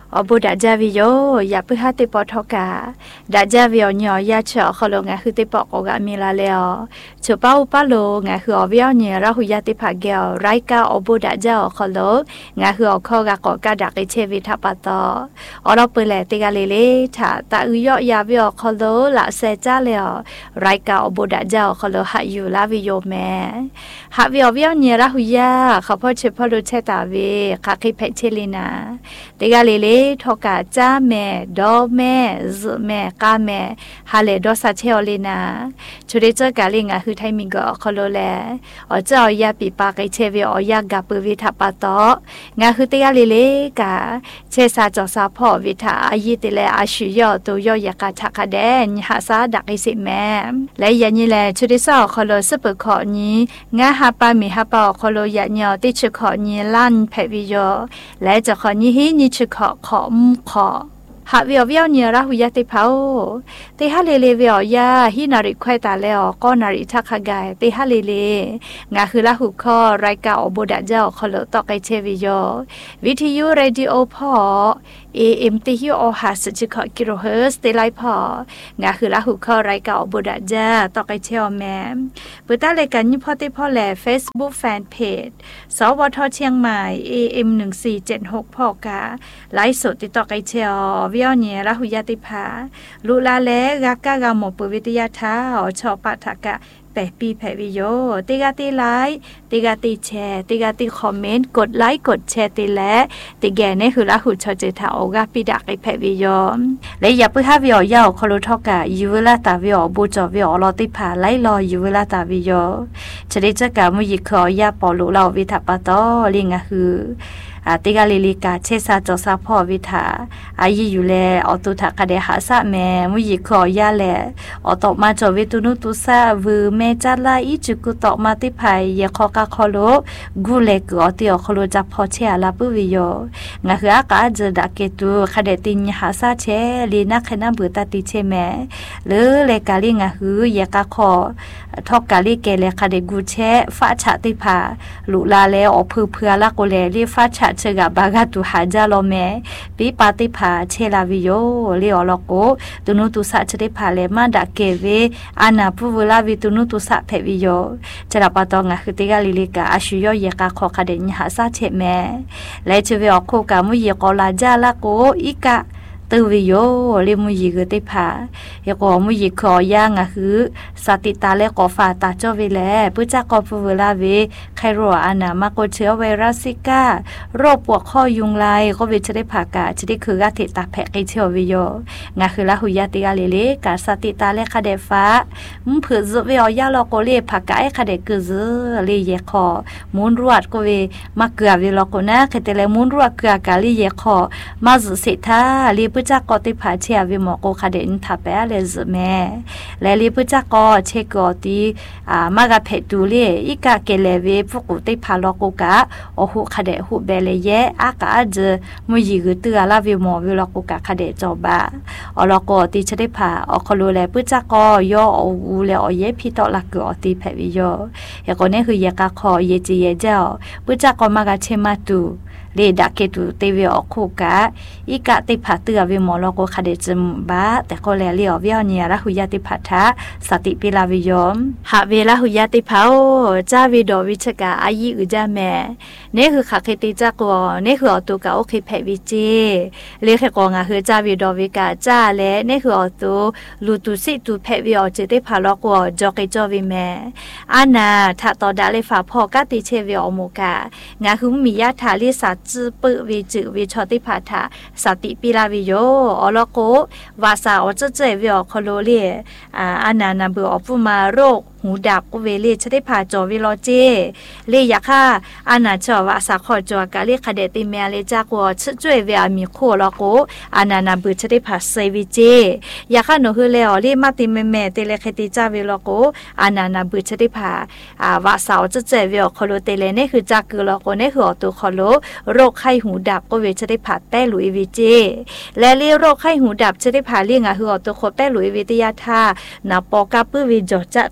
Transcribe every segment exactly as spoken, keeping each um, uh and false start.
อบุดาจาวิโยอย่าเพื่อให้ติปอทกาดาจาวิโยเนาะยาเฉาขลงไงคือติปอกกามีลาเลอเฉาป้าอุปโลไงคืออวิโยเนี่ยเราหุยาติผาเกลไรกาอบุดาจาขลไงคืออข้อกากอกาดักเชวิทัปตออเราเปิดแหล่ติกาเลเลถ้าตาอุยอยาวิโยขลละเซจ้าเลอไรกาอบุดาจาขลหาอยู่ลาวิโยแม่หาวิโยวิโยเนี่ยเราหุยาเขาพ่อเฉพาะรู้เชตาวิขาคิเพเชลินาติกาเลเลทกาจ้าแม่ดอแม่ซแม่กาแม่ฮาเลดอซาเชอลีนาชุดเจอกาลิงาคือไทมิงก็คโลแลอเจ้ายาปีปากไอเชวิอยากาปวิทัปตองาคือติกาเลเลกาเชซาจอซาพ่อวิทาอายิติเลอาชุยอตัวยอยากาทักแดนหาซาดักไอสิแม่และยันนี่แลชุดซอคโลสเปขอนี้งาฮาปามิฮาปาคโลยะเนียวติชขอนี้ลั่นเพวิโยและจะขอนี้ฮินิชขอขอมขอหาวิววิวเนี่ยราหุยาติเผาติฮาเลเลวิวยาฮินาริควายตาแล้วก็นาริทักขกายติฮาเลเลงาคือราหุข้อรายการอบดาเจ้าขลตอกไกเชวิโยวิทยุเรดิโอพอเอเอ็มติฮิโอฮัสจิขอกิโลเฮิร์สติไลพองาคือราหุข้อรายการอบดาเจ้าตอกไกเชอแมมเปิดตาเลกันยี่พอติพอแล Facebook Fan Page สวทเชียงใหม่ เอ เอ็ม หนึ่งสี่เจ็ดหกพอกาไลฟ์สดติดต่อไกเชอวิโอเนี่ยราหุยาติภาลุลาเลกากากาหมปวิทยาท้าชอปัทกะแปปีแผวิโยติกาติไลค์ติกาติแชร์ติกาติคอมเมนต์กดไลค์กดแชร์ติและติแกเนี่ยคือราหุชอเจทาโอกาปิดักไอแผวิโยและอย่าเพิ่งให้วิโอยาวคอลุทอกะยูเวลาตาวิโอบูจอวิโอรอติภาไลรอยูเวลาตาวิโยจะได้จักกะมุยิคอยาปอลุลาวิทัปตอลิงะคืออาติกาลิลิกาเชซาจอซาพ่อวิทาอายิอยู่แลออตุทักกะเดหาซะแม่มุยิขอยาแลออตอมาจอวิตุนุตุซาวือแม่จัดลาอีจุกุตอมาติไผเยคอกะคอโลกูเลกอติอคอโลจับพอเชอาลาปุวิโยงะคืออากาจดะเกตุคาเดติญหาซาเชลีนักขณะเบือตาติเชแม่หรือเลกาลิงะคือเยกะคอทอกกาลิเกเลคาเดกูเชฟาชะติภาลุลาเลอพือเพือละโกเลลีฟาชะเชกะบากาตุหาจาโลเมปีปาติภาเชลาวิโยลีออลโกตุนุตุสะเชติภาเลมาดะเกเวอานาปุวลาวิตุนุตุสะเพวิโยจราปะตองะคือติกาลิลิกาอาชุโยเยกะคอคาเดญหาซาเชแมและเชเวอโคกามุเยกอลาจาละโกอิกะตือวิโยเลมุยิกติภาเยกอมุยิขอยางะคือสติตาเลกอฟาตาจอเวแลปุจักกอปุเวลาเวไคโรอานามาโกเชื้อไวรัสซิก้าโรคปวดข้อยุงลายก็วิชได้ภากาชได้คือกาติตาแพกไอเชวิโยงะคือละหุยาติกาเลเลกาสติตาเลคาเดฟ้ามุเผือซเวอยาลอโกเลภากาไอคาเดกึซเลเยคอมุนรวดก็เวมาเกือเวลอโกนะเคเตเลมุนรวดเกือกาลีเยคอมาซุเซทาลีปุจักกอติภาเชียวิมอโกคาเดนทับแปเลซแม่และลีปุจักกอเชกอติอ่ามากะเพตูเลอีกะเกเลเวฟุกุติภาลอโกกะโอหุคาเดหุเบเลเยอากาจมุยิกตือลาวิมอวิลอโกกะคาเดจอบาอลอโกติชได้ภาอคโลแลปุจักกอยอออูเลอเยพิตอลักกอติเพวิโยยกอเนคือยกะคอเยจิเยเจ้าปุจักกอมากะเชมาตุเลดาเกตุเตวิอโคกะอีกะติภาตือวิมอลอโกคาเดจมบาแต่ก็แลเลียวเวียวเนี่ยละหุยาติภาทะสติปิลาวิยมหาเวลาหุยาติภาโอจาวิโดวิชกะอายิอุจาแม่นี่คือขาเคติจักวนี่คืออตุกะโอเคเพวิจิเลขกองะคือจาวิโดวิกะจาและนี่คืออตุลูตุสิตุเพวิอจิติภาลอกวจอเกจอวิแม่อานาทะตอดาเลฟาพอกะติเชวิอโมกะงะคือมียะทาลิสัจือปึวิจือวิชอติภาทะสติปิลาวิโยอลโกวาสาอจเจวิอคโลเลอ่าอานานาบุอปุมาโรคหูดับกุเวเลชได้พาจอวิโลเจเลยาค่าอานาจอวาสาขอจอกะเลคเดติเมเลจากวชจ่วยเวอามีโคลโกอานานาบุชได้พาเซวิเจยาค่าโนฮือเลอเลมาติเมเมเตเลคติจาวิโลโกอานานาบุชได้พาอ่าวาสาอจเจวิอคโลเตเลนี่คือจากกุโลโกนี่คืออตุคโลโรคไข้หูดับกุเวชได้พาแต้ลุยวิเจและเลโรคไข้หูดับจะได้พาเลี้ยงอ่ะคืออตุโคแต้ลุยวิทยาธานาปอกาปื้อวิจอจะติพาท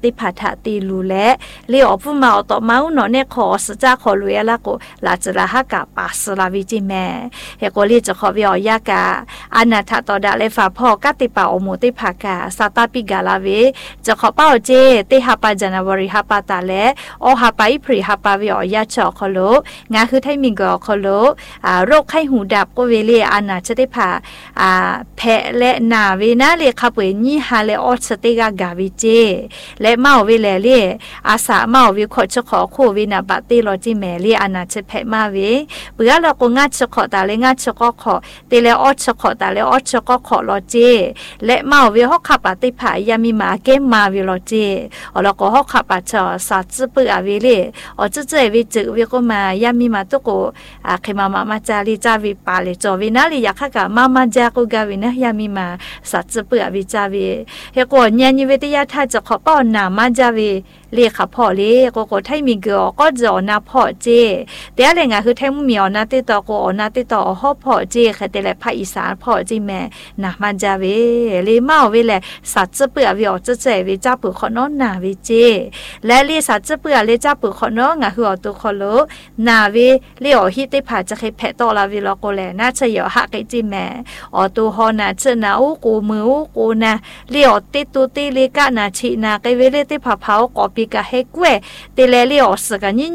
าตีลูและเลี้ยวผู้มาต่อมาอุนเนี่ยขอสจ้าขอรวยละก็ลาจะละฮักกะปัสลาวิจิแม่เฮก็เรียจะขอวิอยากาอนาถต่อดาเลฝาพ่อกติปาอโมติภากาสตาปิกาลาเวจะขอเป้าเจติฮาปาจานาวริฮาปาตาและอฮาปาอิพริฮาปาวิอยาชอคอโลงาคือไทมิงกอคอโลอ่าโรคไข้หูดับก็เวเลอนาจะได้พาอ่าแพะและนาเวนะเลขับเวนี่ฮาเลออสติกากาวิเจและเมาเวเลเลอาสาเมาวิขอจะขอโควินาบาติโลจิแมเลอนาจะแพะมาเวเบื่อเราก็งัดจะขอตาเลงัดจะก็ขอเตเลออจะขอตาเลออจะก็ขอโลเจและเมาเวฮอกขับปฏิภายามีมาเกมมาวิโลเจอเราก็ฮอกขับปะจอสัตว์เปื่อวิเลอจะเจวิจึวิก็มายามีมาตุโกอาเคมามามาจาริจาวิปาเลจอวินาลิยาขกะมามาจากุกาวินะยามีมาสัตว์เปื่อวิจาวิเฮโกญญาณิเวทยาทาจะขอป้อนนามาจาวิเรียกขับพ่อเลี้ยก็ก็ไทยมีเกอก็จะนาพ่อเจแต่อะไรงาคือไทยมีอนาติต่อก็อนาติต่อฮอพ่อเจค่ะแต่ละภาคอีสานพ่อเจแม่นามาจาเวเลยเมาเวแลสัตว์จะเปื่อวิอจะเจวิจ้าปือขอนอนนาวิเจและเรียสัตว์จะเปื่อเลยจ้าปือขอนองาคืออตุขอโลนาเวเรียอฮิติผาจะเคยแพะต่อลาวิลโกแลน่าจะยอหักไอจิแม่อตุฮอนาเจนาอูกูมืออูกูนะเรียอติตุติลิกะนาชินาไกเวเลติผาเผากอปิกะเฮกเวเตเลเลียอสกันยิ